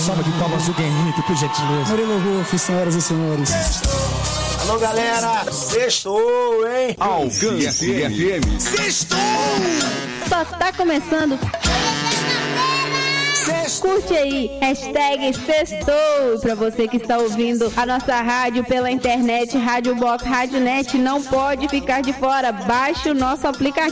Salva de palmas o Guerrito, por gentileza. Murilo Rufo, senhoras e senhores. Alô, galera, sextou, hein? Alcance FM. Sextou! Só tá começando. Curte aí, hashtag Sextou. Pra você que está ouvindo a nossa rádio pela internet, Rádio Box, Rádio Net, não pode ficar de fora. Baixe o nosso aplicativo.